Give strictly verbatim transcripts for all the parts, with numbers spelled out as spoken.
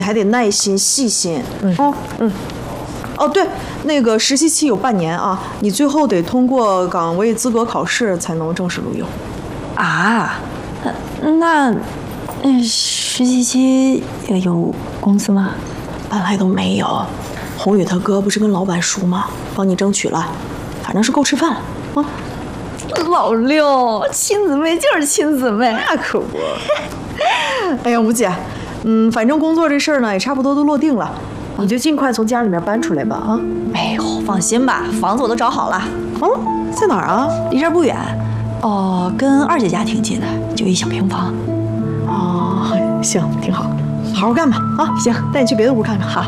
还得耐心细心。 嗯哦嗯。哦对，那个实习期有半年啊，你最后得通过岗位资格考试才能正式录用。 啊，那嗯，实习期有工资吗？ 本来都没有。宏宇他哥不是跟老板熟吗？帮你争取了，反正是够吃饭啊。 老六，亲姊妹就是亲姊妹， 那可不。哎呀，吴姐，嗯，反正工作这事儿呢也差不多都落定了，你就尽快从家里面搬出来吧啊。 哎呦，放心吧，房子我都找好了。 哦，在哪儿啊？ 离这儿不远，哦，跟二姐家挺近的，就一小平房。 哦，行，挺好，好好干吧啊。行，带你去别的屋看看。好。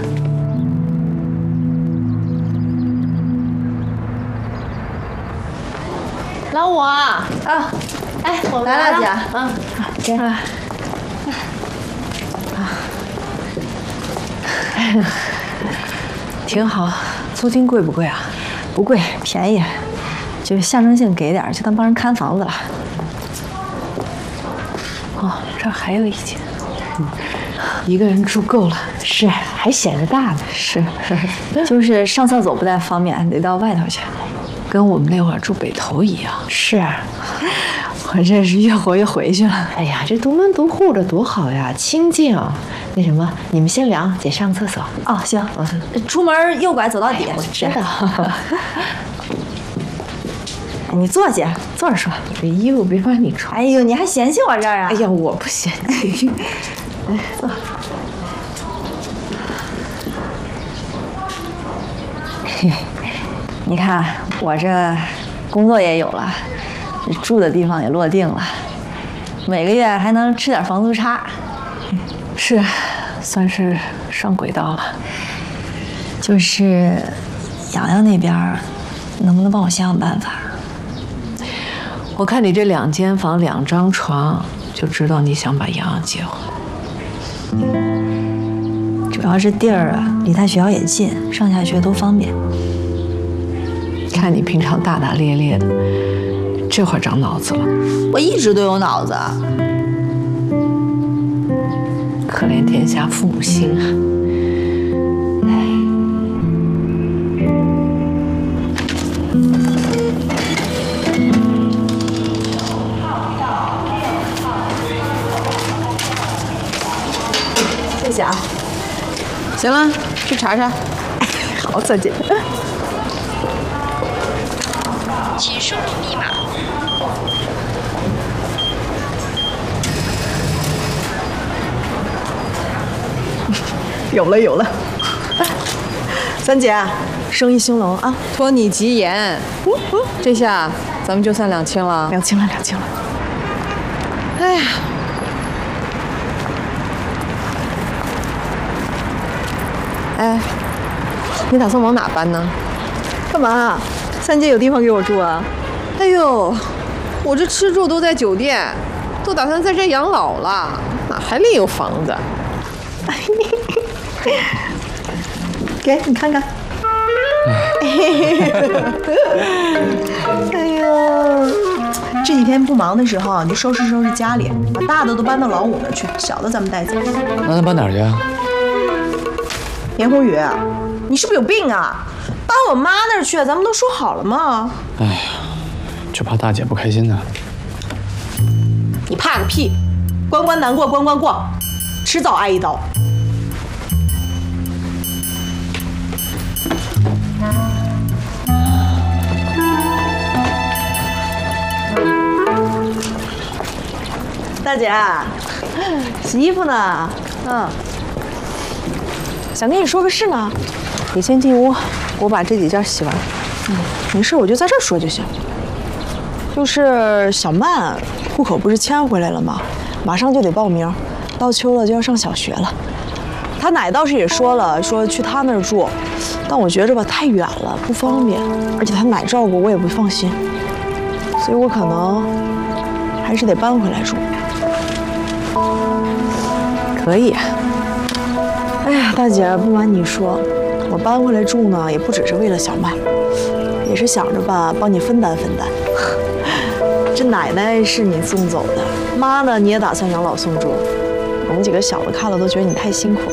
老五啊， 啊， 哎，我们来了，姐， 嗯， 给。啊，挺好，租金贵不贵啊？不贵，便宜，就是象征性给点，就当帮人看房子了。哦，这儿还有一间， 嗯，一个人住够了，是，还显着大呢。 是，就是上厕所不太方便，得到外头去。 跟我们那会儿住北头一样。 是，我这是越活越回去了。 哎呀，这独门独户的多好呀，清静。那什么，你们先聊，姐上厕所。 哦，行，嗯，出门右拐走到底。 我知道。 你坐，姐，坐着说。 我这衣服别把你穿。 哎呦，你还嫌弃我这儿啊？ 哎呀，我不嫌弃。 哎，坐。嘿。你看我这工作也有了，住的地方也落定了，每个月还能吃点房租差， 是，算是上轨道了。 就是洋洋那边能不能帮我想想办法？ 我看你这两间房两张床，就知道你想把洋洋接回来。 主要是地儿啊，离他学校也近，上下学都方便。 看你平常大大咧咧的，这会儿长脑子了。 我一直都有脑子。 可怜天下父母心啊！ 谢谢啊。行了，去查查。好，再见。 请输入密码。 有了有了，三姐，生意兴隆啊！ 托你吉言，嗯嗯，这下咱们就算两清了。 两清了，两清了。 哎呀，哎，你打算往哪搬呢？ 干嘛？三姐有地方给我住啊？ 哎呦，我这吃住都在酒店，都打算在这养老了，哪还里有房子？ 给你看看。哎呦，这几天不忙的时候，你就收拾收拾家里，把大的都搬到老五那去，小的咱们带走。 那咱搬哪儿去啊？ 严宏宇，你是不是有病啊？搬我妈那儿去，咱们都说好了吗？ 哎呀，就怕大姐不开心呢。 你怕个屁！关关难过关关过，迟早挨一刀。大姐，洗衣服呢。嗯，想跟你说个事呢。 你先进屋，我把这几件洗完。 嗯，没事，我就在这儿说就行。就是小曼户口不是迁回来了吗？马上就得报名，到秋了就要上小学了。她奶倒是也说了，说去她那儿住，但我觉着吧太远了，不方便，而且她奶照顾我也不放心，所以我可能还是得搬回来住。 可以。 哎呀，大姐，不瞒你说，我搬回来住呢，也不只是为了小曼，也是想着吧，帮你分担分担。这奶奶是你送走的，妈呢你也打算养老送终， 们几个小的看了都觉得你太辛苦了。